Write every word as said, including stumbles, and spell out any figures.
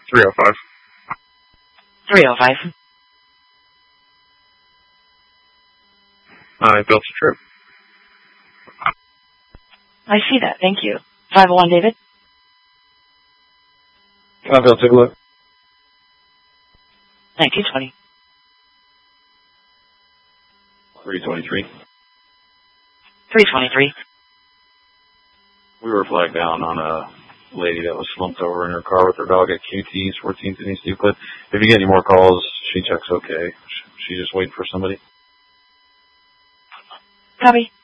three oh five. three oh five. I built a trip. I see that. Thank you. five oh one, David. I'll take a look. nineteen twenty. three twenty-three. three twenty-three. We were flagged down on a lady that was slumped over in her car with her dog at Q T's, fourteenth and East Euclid. If you get any more calls, she checks okay. She's just waiting for somebody. Copy.